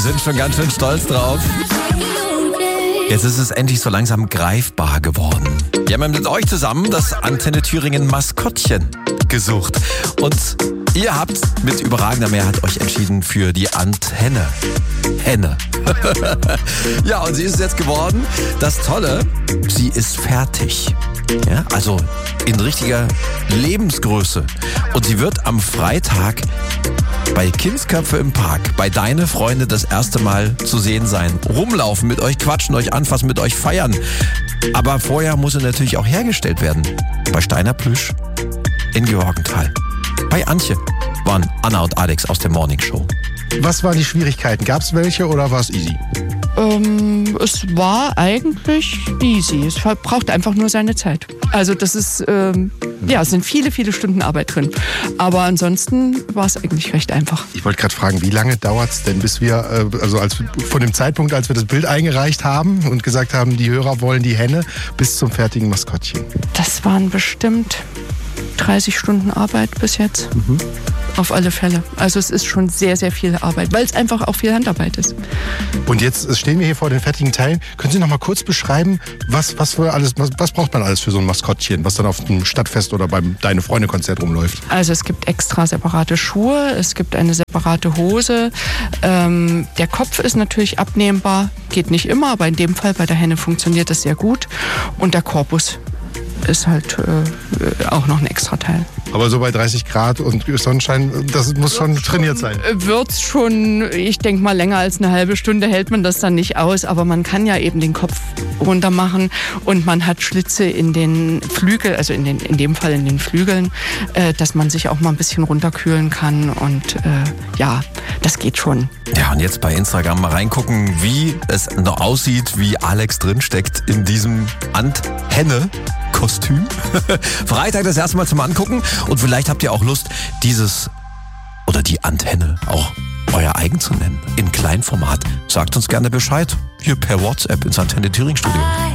sind schon ganz schön stolz drauf. Jetzt ist es endlich so langsam greifbar geworden. Wir haben mit euch zusammen das Antenne Thüringen Maskottchen gesucht. Und ihr habt mit überragender Mehrheit euch entschieden für die Antenne. Henne. Ja, und sie ist jetzt geworden. Das Tolle, sie ist fertig. Ja, also in richtiger Lebensgröße. Und sie wird am Freitag bei Kindsköpfe im Park, bei Deine Freunde das erste Mal zu sehen sein. Rumlaufen, mit euch quatschen, euch anfassen, mit euch feiern. Aber vorher muss sie natürlich auch hergestellt werden. Bei Steiner Plüsch in Georgenthal. Bei Antje waren Anna und Alex aus der Morning Show. Was waren die Schwierigkeiten? Gab es welche oder war es easy? Es war eigentlich easy. Es braucht einfach nur seine Zeit. Also das ist, es sind viele, viele Stunden Arbeit drin. Aber ansonsten war es eigentlich recht einfach. Ich wollte gerade fragen, wie lange dauert es denn, bis wir, von dem Zeitpunkt, als wir das Bild eingereicht haben und gesagt haben, die Hörer wollen die Henne, bis zum fertigen Maskottchen? Das waren bestimmt 30 Stunden Arbeit bis jetzt. Auf alle Fälle. Also es ist schon sehr, sehr viel Arbeit, weil es einfach auch viel Handarbeit ist. Und jetzt stehen wir hier vor den fertigen Teilen. Können Sie noch mal kurz beschreiben, was braucht man alles für so ein Maskottchen, was dann auf dem Stadtfest oder beim Deine Freunde Konzert rumläuft? Also es gibt extra separate Schuhe, es gibt eine separate Hose. Der Kopf ist natürlich abnehmbar, geht nicht immer, aber in dem Fall bei der Henne funktioniert das sehr gut. Und der Korpus ist halt auch noch ein extra Teil. Aber so bei 30 Grad und Sonnenschein, das muss schon trainiert sein. Wird's schon, ich denke mal, länger als eine halbe Stunde hält man das dann nicht aus, aber man kann ja eben den Kopf runter machen und man hat Schlitze in den Flügeln, also in dem Fall in den Flügeln, dass man sich auch mal ein bisschen runterkühlen kann und das geht schon. Ja, und jetzt bei Instagram mal reingucken, wie es noch aussieht, wie Alex drinsteckt in diesem Ant-Henne-Kostüm. Freitag das erste Mal zum Angucken und vielleicht habt ihr auch Lust, dieses oder die Ant-Henne auch euer eigen zu nennen, in Kleinformat. Sagt uns gerne Bescheid, hier per WhatsApp ins Antenne Thüringen Studio.